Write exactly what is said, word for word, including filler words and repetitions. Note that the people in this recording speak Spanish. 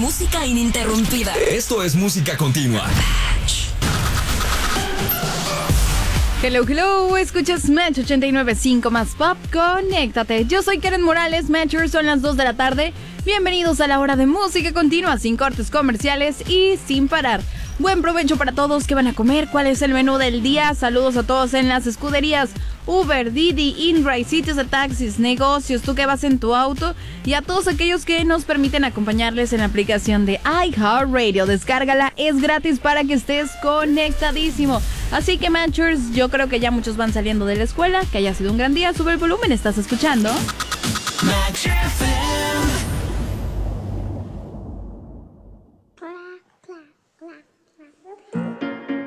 música ininterrumpida. Esto es música continua. Hello, hello, escuchas Match ochenta y nueve punto cinco más Pop, conéctate. Yo soy Karen Morales, Matchers, son las dos de la tarde. Bienvenidos a la hora de música continua, sin cortes comerciales y sin parar. Buen provecho para todos que van a comer. ¿Cuál es el menú del día? Saludos a todos en las escuderías Uber, Didi, InDrive, sitios de taxis, negocios, tú que vas en tu auto y a todos aquellos que nos permiten acompañarles en la aplicación de iHeartRadio. Descárgala, es gratis para que estés conectadísimo. Así que, Matchers, yo creo que ya muchos van saliendo de la escuela, que haya sido un gran día. Sube el volumen, ¿estás escuchando? Match F M.